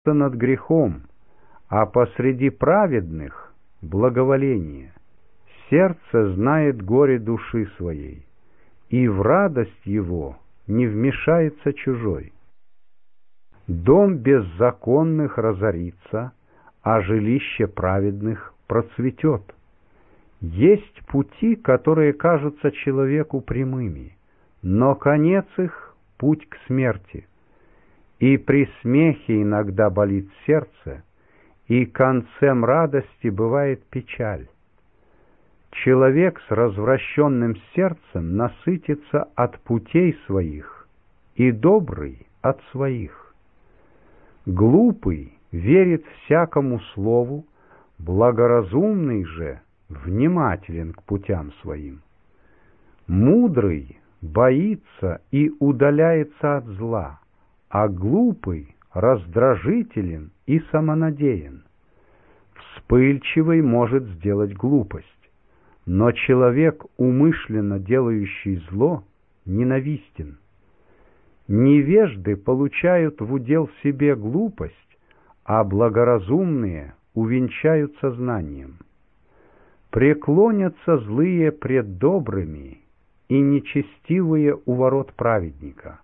смеются над грехом, а посреди праведных — благоволение. Сердце знает горе души своей, и в радость его не вмешается чужой. Дом беззаконных разорится, а жилище праведных процветет. Есть пути, которые кажутся человеку прямыми, но конец их — путь к смерти. И при смехе иногда болит сердце, и концем радости бывает печаль. Человек с развращенным сердцем насытится от путей своих, и добрый — от своих. Глупый верит всякому слову, благоразумный же внимателен к путям своим. Мудрый боится и удаляется от зла, а глупый раздражителен и самонадеян. Вспыльчивый может сделать глупость, но человек, умышленно делающий зло, ненавистен. Невежды получают в удел себе глупость, а благоразумные увенчаются знанием. Преклонятся злые пред добрыми, и нечестивые у ворот праведника.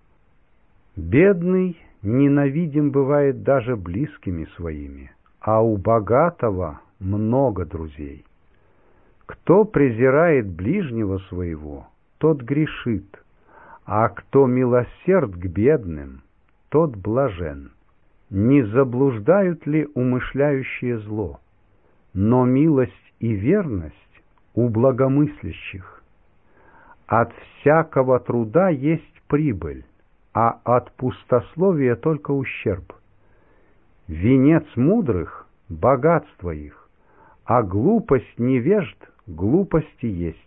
Бедный ненавидим бывает даже близкими своими, а у богатого много друзей. Кто презирает ближнего своего, тот грешит, а кто милосерд к бедным, тот блажен. Не заблуждают ли умышляющие зло? Но милость и верность у благомыслящих. От всякого труда есть прибыль, а от пустословия только ущерб. Венец мудрых — богатство их, а глупость невежд — глупости есть.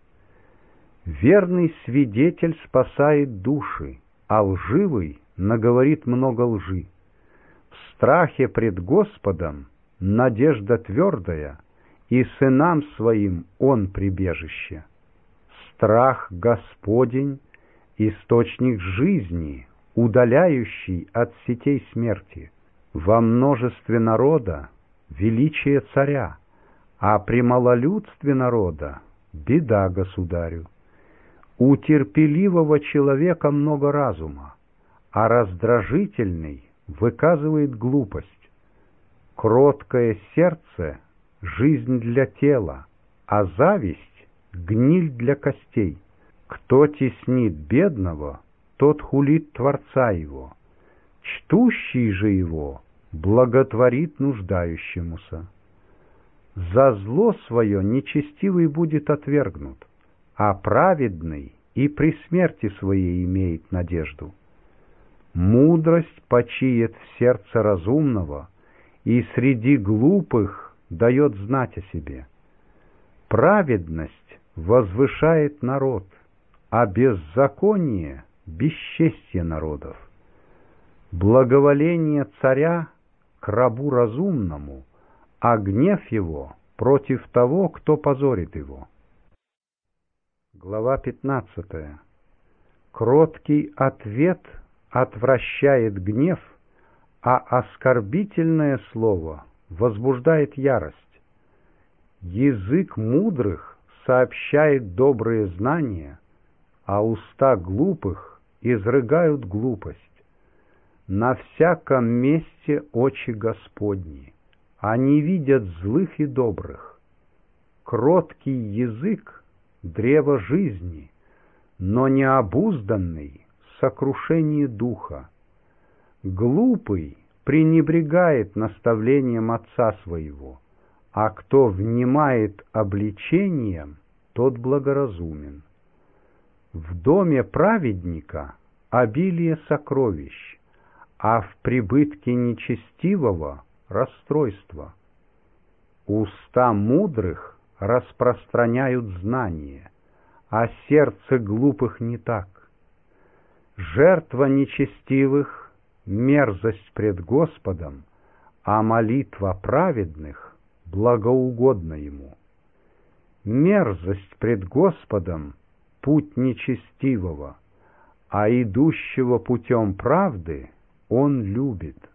Верный свидетель спасает души, а лживый наговорит много лжи. В страхе пред Господом надежда твердая, и сынам своим он прибежище. Страх Господень — источник жизни, удаляющий от сетей смерти. Во множестве народа — величие царя, а при малолюдстве народа — беда государю. У терпеливого человека много разума, а раздражительный выказывает глупость. Кроткое сердце — жизнь для тела, а зависть — гниль для костей. Кто теснит бедного, тот хулит Творца его. Чтущий же его благотворит нуждающемуся. За зло свое нечестивый будет отвергнут, а праведный и при смерти своей имеет надежду. Мудрость почиет в сердце разумного, и среди глупых дает знать о себе. Праведность возвышает народ, а беззаконие — бесчестье народов. Благоволение царя к рабу разумному, а гнев его против того, кто позорит его. Глава 15. Кроткий ответ отвращает гнев, а оскорбительное слово возбуждает ярость. Язык мудрых сообщает добрые знания, а уста глупых изрыгают глупость. На всяком месте очи Господни, они видят злых и добрых. Кроткий язык — древо жизни, но необузданный — сокрушение духа. Глупый пренебрегает наставлением отца своего, а кто внимает обличением, тот благоразумен. В доме праведника обилие сокровищ, а в прибытке нечестивого — расстройство. Уста мудрых распространяют знание, а сердце глупых не так. Жертва нечестивых — мерзость пред Господом, а молитва праведных благоугодна Ему. Мерзость пред Господом — путь нечестивого, а идущего путем правды Он любит.